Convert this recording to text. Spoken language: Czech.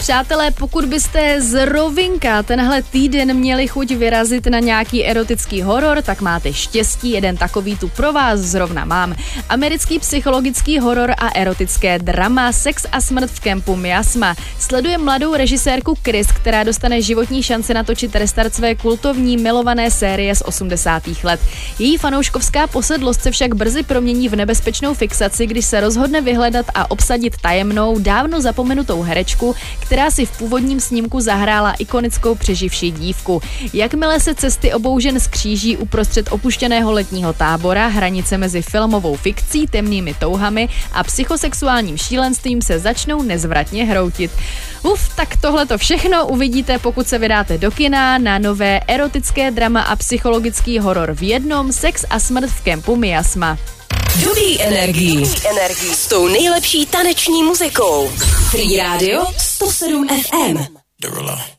Přátelé, pokud byste z rovinka tenhle týden měli chuť vyrazit na nějaký erotický horor, tak máte štěstí, jeden takový tu pro vás zrovna mám. Americký psychologický horor a erotické drama Sex a smrt v kempu Miasma sleduje mladou režisérku Chris, která dostane životní šanci natočit restart své kultovní milované série z 80. let. Její fanouškovská posedlost se však brzy promění v nebezpečnou fixaci, když se rozhodne vyhledat a obsadit tajemnou, dávno zapomenutou herečku, která si v původním snímku zahrála ikonickou přeživší dívku. Jakmile se cesty obou žen skříží uprostřed opuštěného letního tábora, hranice mezi filmovou fikcí, temnými touhami a psychosexuálním šílenstvím se začnou nezvratně hroutit. Tak tohle to všechno uvidíte, pokud se vydáte do kina na nové erotické drama a psychologický horor v jednom Sex a smrt v kempu Miasma. Dobrý energii s tou nejlepší taneční muzikou. Free Radio 107 FM.